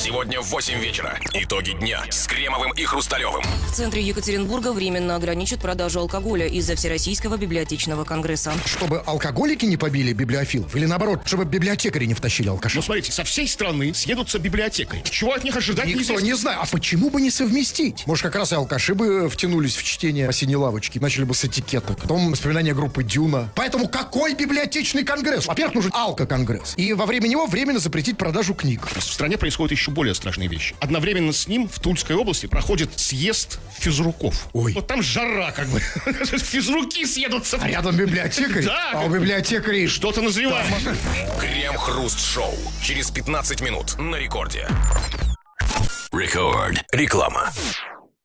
Сегодня в 8 вечера. Итоги дня с Кремовым и Хрусталевым. В центре Екатеринбурга временно ограничат продажу алкоголя из-за Всероссийского библиотечного конгресса. Чтобы алкоголики не побили библиофилов? Или наоборот, чтобы библиотекари не втащили алкашей? Ну, смотрите, со всей страны съедутся библиотекари. Чего от них ожидать Никто неизвестно. не знает. А почему бы не совместить? Может, как раз и алкаши бы втянулись в чтение «Осенней лавочки», начали бы с этикеток. Потом воспоминания группы «Дюна». Поэтому какой библиотечный конгресс? Во-первых, нужен алкоконгресс. И во время него временно запретить продажу книг. В стране происходят еще более страшные вещи. Одновременно с ним в Тульской области проходит съезд физруков. Ой. Вот там жара, как бы. Физруки съедутся. А рядом библиотекарь? Да. А у библиотекарей Что-то назревает. Крем-хруст-шоу. Через 15 минут на рекорде. Рекорд. Реклама.